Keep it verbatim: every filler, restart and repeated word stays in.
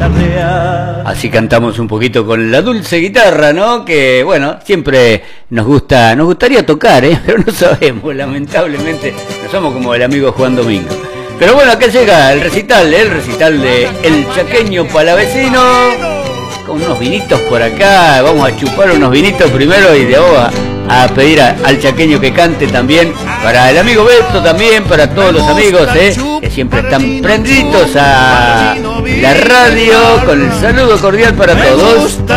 Así cantamos un poquito con la dulce guitarra, ¿no? Que, bueno, siempre nos gusta, nos gustaría tocar, ¿eh? Pero no sabemos, lamentablemente. No somos como el amigo Juan Domingo. Pero bueno, acá llega el recital, ¿eh? El recital de El Chaqueño Palavecino. Con unos vinitos por acá. Vamos a chupar unos vinitos primero y de ahora a pedir a, al chaqueño que cante también. Para el amigo Beto también, para todos los amigos, ¿eh? Que siempre están prendidos a la radio. Con el saludo cordial para todos.